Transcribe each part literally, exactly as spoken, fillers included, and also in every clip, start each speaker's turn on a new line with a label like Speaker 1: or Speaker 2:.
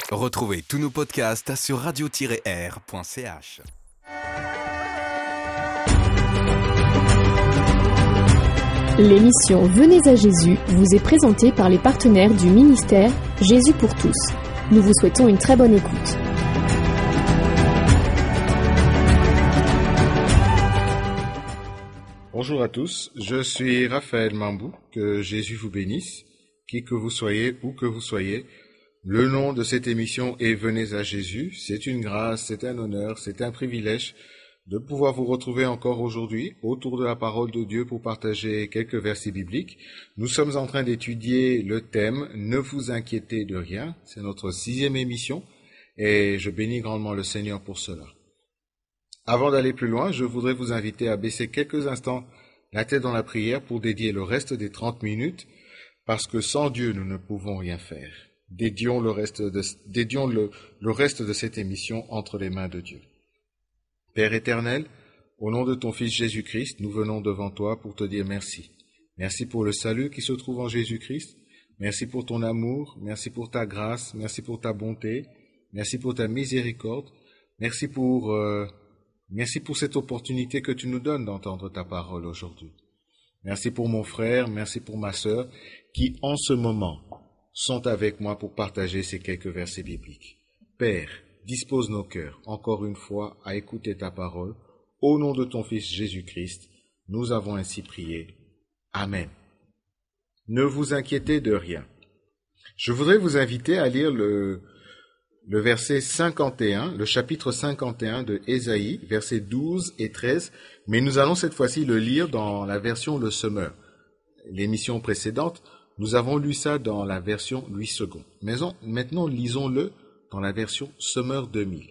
Speaker 1: Retrouvez tous nos podcasts sur radio tiret r point c h.
Speaker 2: L'émission Venez à Jésus vous est présentée par les partenaires du ministère Jésus pour tous. Nous vous souhaitons une très bonne écoute.
Speaker 3: Bonjour à tous, je suis Raphaël Mambou, que Jésus vous bénisse, qui que vous soyez, où que vous soyez. Le nom de cette émission est Venez à Jésus. C'est une grâce, c'est un honneur, c'est un privilège de pouvoir vous retrouver encore aujourd'hui autour de la parole de Dieu pour partager quelques versets bibliques. Nous sommes en train d'étudier le thème « Ne vous inquiétez de rien ». C'est notre sixième émission et je bénis grandement le Seigneur pour cela. Avant d'aller plus loin, je voudrais vous inviter à baisser quelques instants la tête dans la prière pour dédier le reste des trente minutes, parce que sans Dieu, nous ne pouvons rien faire. Dédions le reste de, dédions le, le reste de cette émission entre les mains de Dieu. Père éternel, au nom de ton Fils Jésus-Christ, nous venons devant toi pour te dire merci. Merci pour le salut qui se trouve en Jésus-Christ. Merci pour ton amour. Merci pour ta grâce. Merci pour ta bonté. Merci pour ta miséricorde. Merci pour... Euh, Merci pour cette opportunité que tu nous donnes d'entendre ta parole aujourd'hui. Merci pour mon frère, merci pour ma sœur, qui en ce moment sont avec moi pour partager ces quelques versets bibliques. Père, dispose nos cœurs, encore une fois, à écouter ta parole. Au nom de ton Fils Jésus-Christ, nous avons ainsi prié. Amen. Ne vous inquiétez de rien. Je voudrais vous inviter à lire le... Le verset cinquante et un, le chapitre cinquante et un de Ésaïe, versets douze et treize, mais nous allons cette fois-ci le lire dans la version Le Semeur. L'émission précédente, nous avons lu ça dans la version Louis second. Mais on, maintenant, lisons-le dans la version Semeur deux mille.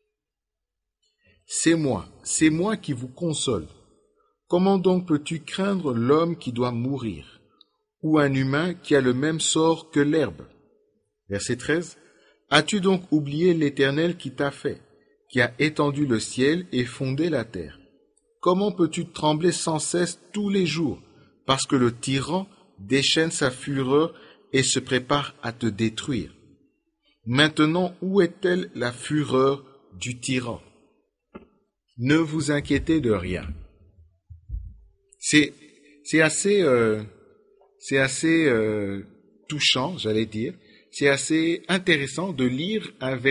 Speaker 3: C'est moi, c'est moi qui vous console. Comment donc peux-tu craindre l'homme qui doit mourir, ou un humain qui a le même sort que l'herbe? Verset treize. As-tu donc oublié l'Éternel qui t'a fait, qui a étendu le ciel et fondé la terre? Comment peux-tu trembler sans cesse tous les jours, parce que le tyran déchaîne sa fureur et se prépare à te détruire? Maintenant, où est-elle la fureur du tyran? Ne vous inquiétez de rien. C'est, c'est assez, euh, c'est assez euh, touchant, j'allais dire. C'est assez intéressant de lire un verset